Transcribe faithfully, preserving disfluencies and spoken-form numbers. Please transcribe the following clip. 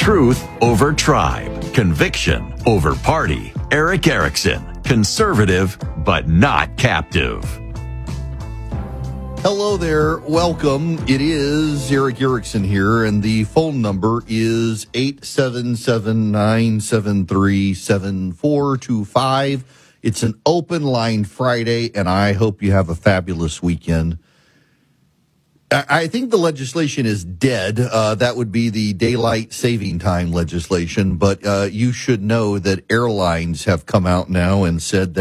Truth over tribe. Conviction over party. Erick Erickson. Conservative, but not captive. Hello there. Welcome. It is Erick Erickson here, and the phone number is eight seven seven, nine seven three, seven four two five. It's an open line Friday, and I hope you have a fabulous weekend. I think the legislation is dead. Uh, that would be the daylight saving time legislation. But uh, you should know that airlines have come out now and said that